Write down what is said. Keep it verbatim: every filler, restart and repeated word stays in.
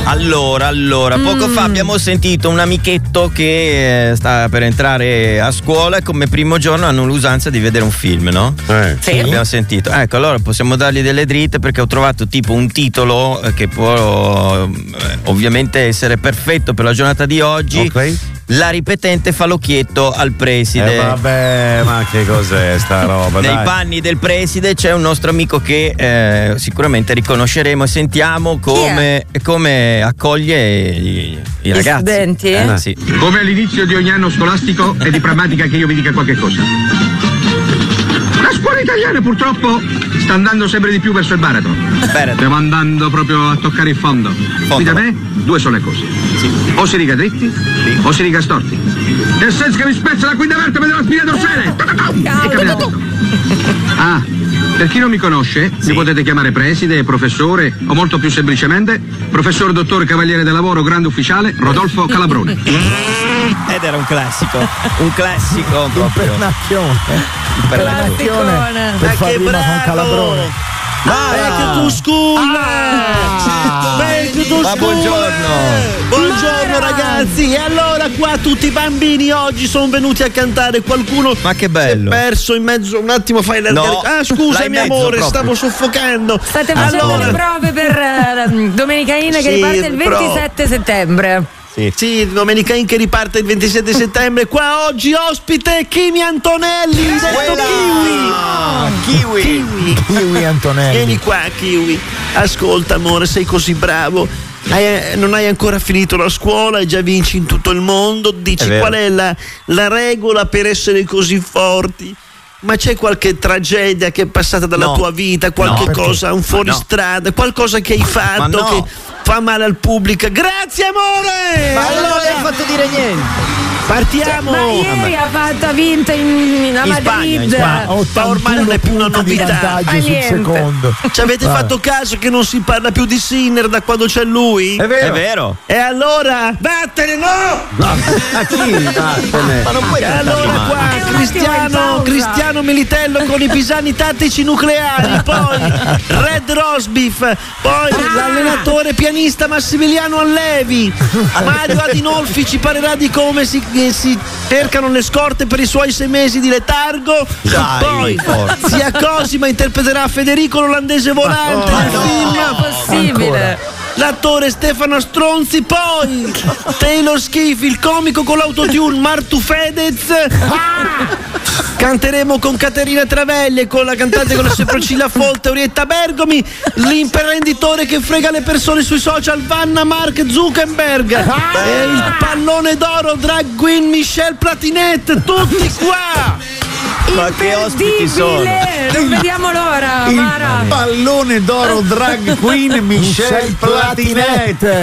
Allora, allora, poco Mm. fa abbiamo sentito un amichetto che eh, sta per entrare a scuola e come primo giorno hanno l'usanza di vedere un film, no? Eh. Sì. Abbiamo sentito. Ecco, allora possiamo dargli delle dritte perché ho trovato tipo un titolo eh, che può eh, ovviamente essere perfetto per la giornata di oggi. Ok. La ripetente fa l'occhietto al preside. Eh vabbè, ma che cos'è sta roba? Nei dai. panni del preside c'è un nostro amico che eh, sicuramente riconosceremo e sentiamo come, come accoglie i, i ragazzi. studenti? Eh, sì. Come all'inizio di ogni anno scolastico è di pragmatica che io vi dica qualche cosa. La scuola italiana purtroppo sta andando sempre di più verso il baratro. Baratro. Stiamo andando proprio a toccare il fondo. Qui da me due sono le cose. O si riga dritti o si riga storti. Nel senso che mi spezza la quinta vertebra della spina dorsale. E cambia tutto. Ah, per chi non mi conosce, mi potete chiamare preside, professore o molto più semplicemente professor dottore cavaliere del lavoro grande ufficiale Rodolfo Calabrone. Ed era un classico, un classico proprio. Pernacchione. Classicone. Per Ma far che rima con bravo! Calabrone. Back to school! Back to Ma school! buongiorno. Buongiorno ragazzi! E allora qua tutti i bambini oggi sono venuti a cantare. Qualcuno Ma che si è bello. perso in mezzo. Un attimo fai la No, Ah scusami là in mezzo amore, proprio. stavo soffocando. State facendo Allora- le prove per eh, Domenica In che Sì, riparte il però- ventisette settembre. Sì, Domenica In che riparte il ventisette settembre. Qua oggi ospite Kimi Antonelli, detto Kiwi. Kiwi. Kiwi. Kiwi Antonelli. Vieni qua, Kiwi. Ascolta, amore, sei così bravo. Hai- non hai ancora finito la scuola e già vinci in tutto il mondo. Dici È vero. qual è la, la regola per essere così forti? Ma c'è qualche tragedia che è passata dalla No. tua vita? Qualche No. cosa, un fuoristrada, qualcosa che hai fatto Ma no. che fa male al pubblico? Grazie, amore! Ma non Allora, hai fatto dire niente. partiamo! Ma ieri ha fatto, ha vinto in, in, a In Spagna, in Madrid. Spagna. Ma ormai non è più una punti di novità. vantaggio Ah, sul niente. secondo. Ci avete Vai. fatto caso che non si parla più di Sinner da quando c'è lui? È vero. È vero. E allora, vattene, no! A chi? Vattene. Ma non puoi E cantarli allora male. qua Eh, un attimo in Cristiano, pausa. Cristiano Militello con i pisani tattici nucleari, poi Red Rosbif, poi l'allenatore pianista Massimiliano Allevi, Mario Adinolfi ci parlerà di come si, eh, si cercano le scorte per i suoi sei mesi di letargo, Dai, poi forza. zia Cosima interpreterà Federico l'olandese volante Ma nel no. film. Non è possibile. L'attore Stefano Stronzi, poi Taylor Schiff, il comico con l'autotune Martu Fedez. Canteremo con Caterina Travelli e con la cantante con le sopracciglia folte Orietta Bergomi, l'imprenditore che frega le persone sui social Vanna Mark Zuckerberg e il pallone d'oro drag queen Michelle Platinette, tutti qua! Ma che ospiti sono? Imperdibile. Non vediamo l'ora, Il Mara. pallone d'oro drag queen Michelle Platinette.